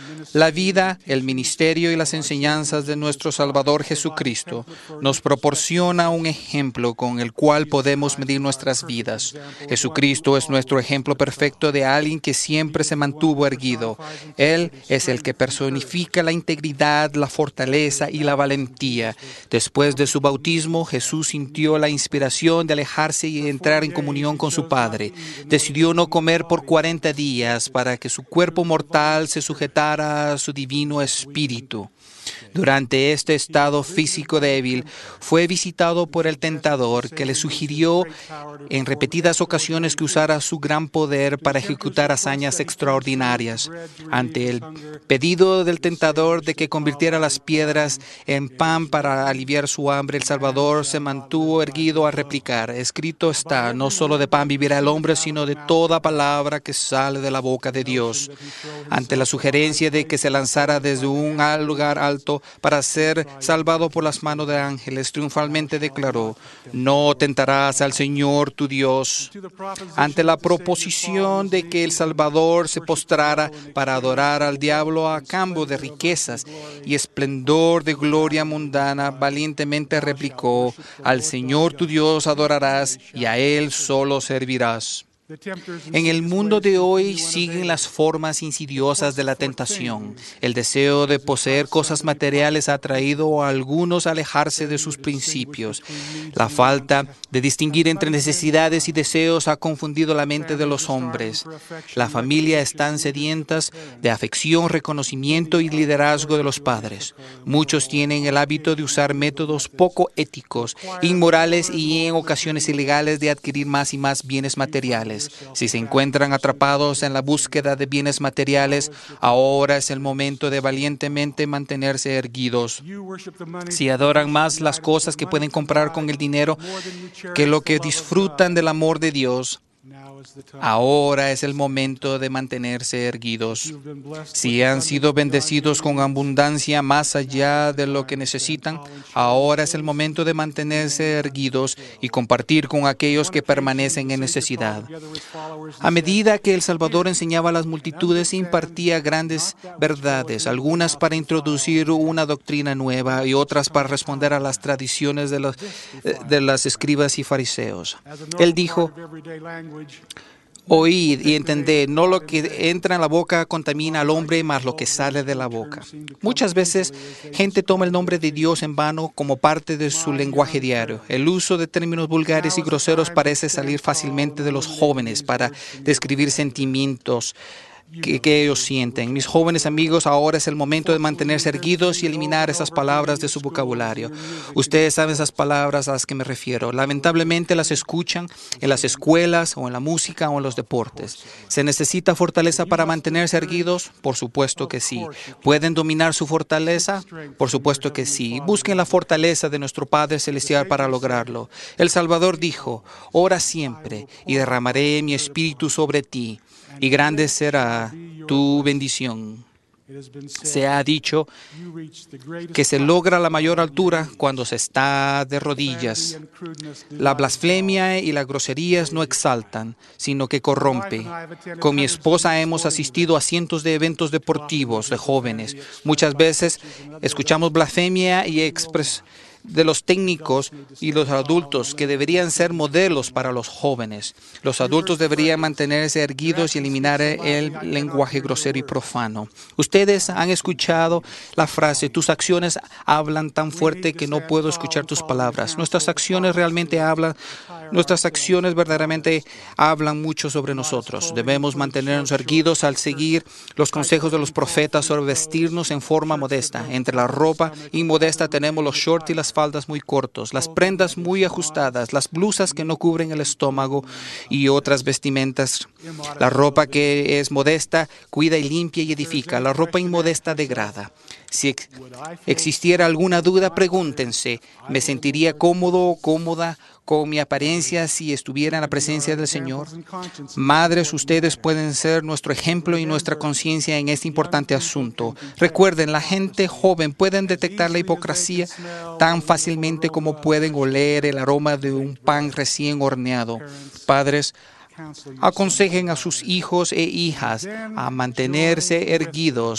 La vida, el ministerio y las enseñanzas de nuestro Salvador Jesucristo nos proporciona un ejemplo con el cual podemos medir nuestras vidas. Jesucristo es nuestro ejemplo perfecto de alguien que siempre se mantuvo erguido. Él es el que personifica la integridad, la fortaleza y la valentía. Después de su bautismo, Jesús sintió la inspiración de alejarse y entrar en comunión con su Padre. Decidió no comer por 40 días para que su cuerpo mortal se sujetara a su divino espíritu. Durante este estado físico débil, fue visitado por el tentador, que le sugirió en repetidas ocasiones que usara su gran poder para ejecutar hazañas extraordinarias. Ante el pedido del tentador de que convirtiera las piedras en pan para aliviar su hambre, el Salvador se mantuvo erguido a replicar: escrito está, no solo de pan vivirá el hombre, sino de toda palabra que sale de la boca de Dios. Ante la sugerencia de que se lanzara desde un lugar alto para ser salvado por las manos de ángeles, triunfalmente declaró: no tentarás al Señor tu Dios. Ante la proposición de que el Salvador se postrara para adorar al diablo a cambio de riquezas y esplendor de gloria mundana, valientemente replicó: al Señor tu Dios adorarás y a Él solo servirás. En el mundo de hoy siguen las formas insidiosas de la tentación. El deseo de poseer cosas materiales ha traído a algunos a alejarse de sus principios. La falta de distinguir entre necesidades y deseos ha confundido la mente de los hombres. La familia están sedientas de afección, reconocimiento y liderazgo de los padres. Muchos tienen el hábito de usar métodos poco éticos, inmorales y en ocasiones ilegales de adquirir más y más bienes materiales. Si se encuentran atrapados en la búsqueda de bienes materiales, ahora es el momento de valientemente mantenerse erguidos. Si adoran más las cosas que pueden comprar con el dinero que lo que disfrutan del amor de Dios, ahora es el momento de mantenerse erguidos. Si han sido bendecidos con abundancia más allá de lo que necesitan, ahora es el momento de mantenerse erguidos y compartir con aquellos que permanecen en necesidad. A medida que el Salvador enseñaba a las multitudes, impartía grandes verdades, algunas para introducir una doctrina nueva y otras para responder a las tradiciones de los escribas y fariseos. Él dijo: oíd y entended, no lo que entra en la boca contamina al hombre, mas lo que sale de la boca. Muchas veces, gente toma el nombre de Dios en vano como parte de su lenguaje diario. El uso de términos vulgares y groseros parece salir fácilmente de los jóvenes para describir sentimientos que ellos sienten. Mis jóvenes amigos, ahora es el momento de mantenerse erguidos y eliminar esas palabras de su vocabulario. Ustedes saben esas palabras a las que me refiero. Lamentablemente las escuchan en las escuelas o en la música o en los deportes. ¿Se necesita fortaleza para mantenerse erguidos? Por supuesto que sí. ¿Pueden dominar su fortaleza? Por supuesto que sí. Busquen la fortaleza de nuestro Padre Celestial para lograrlo. El Salvador dijo: ora siempre y derramaré mi espíritu sobre ti, y grande será tu bendición. Se ha dicho que se logra la mayor altura cuando se está de rodillas. La blasfemia y las groserías no exaltan, sino que corrompe. Con mi esposa hemos asistido a cientos de eventos deportivos de jóvenes. Muchas veces escuchamos blasfemia y de los técnicos y los adultos que deberían ser modelos para los jóvenes. Los adultos deberían mantenerse erguidos y eliminar el lenguaje grosero y profano. Ustedes han escuchado la frase: tus acciones hablan tan fuerte que no puedo escuchar tus palabras. Nuestras acciones verdaderamente hablan mucho sobre nosotros. Debemos mantenernos erguidos al seguir los consejos de los profetas sobre vestirnos en forma modesta. Entre la ropa inmodesta tenemos los shorts y las faldas muy cortos, las prendas muy ajustadas, las blusas que no cubren el estómago y otras vestimentas. La ropa que es modesta cuida y limpia y edifica. La ropa inmodesta degrada. Si existiera alguna duda, pregúntense: ¿me sentiría cómodo o cómoda con mi apariencia si estuviera en la presencia del Señor? Madres, ustedes pueden ser nuestro ejemplo y nuestra conciencia en este importante asunto. Recuerden, la gente joven pueden detectar la hipocresía tan fácilmente como pueden oler el aroma de un pan recién horneado. Padres, aconsejen a sus hijos e hijas a mantenerse erguidos